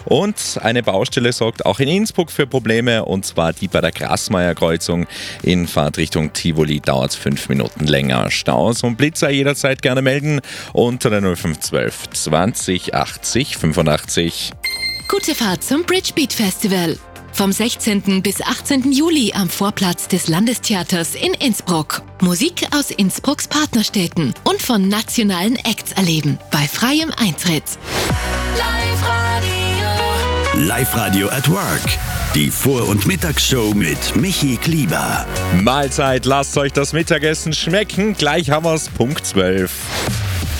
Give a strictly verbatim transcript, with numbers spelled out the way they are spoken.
Und eine Baustelle sorgt auch in Innsbruck für Probleme, und zwar die bei der Grasmeier-Kreuzung. In Fahrtrichtung Tivoli dauert es fünf Minuten länger. Staus und Blitzer jederzeit gerne melden unter der null fünf zwölf zwanzig achtzig fünfundachtzig. Gute Fahrt zum Bridge Beat Festival. Vom sechzehnten bis achtzehnten Juli am Vorplatz des Landestheaters in Innsbruck. Musik aus Innsbrucks Partnerstädten und von nationalen Acts erleben. Bei freiem Eintritt. Live-Radio. Live-Radio at Work. Die Vor- und Mittagsshow mit Michi Klieber. Mahlzeit, lasst euch das Mittagessen schmecken. Gleich haben wir es, Punkt zwölf.